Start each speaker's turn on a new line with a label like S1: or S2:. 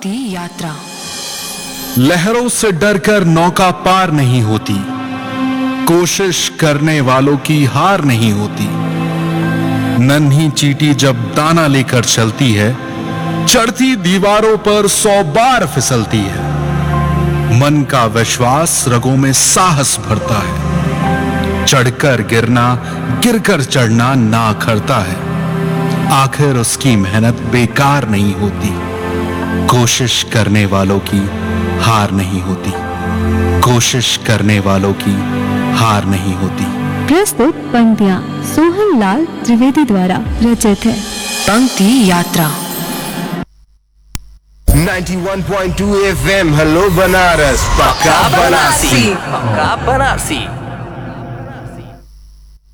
S1: ती यात्रा।
S2: लहरों से डरकर नौका पार नहीं होती, कोशिश करने वालों की हार नहीं होती। नन्ही चींटी जब दाना लेकर चलती है, चढ़ती दीवारों पर 100 बार फिसलती है। मन का विश्वास रगों में साहस भरता है, चढ़कर गिरना गिरकर चढ़ना ना खरता है। आखिर उसकी मेहनत बेकार नहीं होती, कोशिश करने वालों की हार नहीं होती, कोशिश करने वालों की हार नहीं होती।
S3: प्रस्तुत पंक्तियां सोहन लाल त्रिवेदी द्वारा रचित है।
S1: पंक्ति यात्रा।
S4: 91.2 FM हेलो बनारस, पक्का बनारसी।
S5: पक्का बनारसी।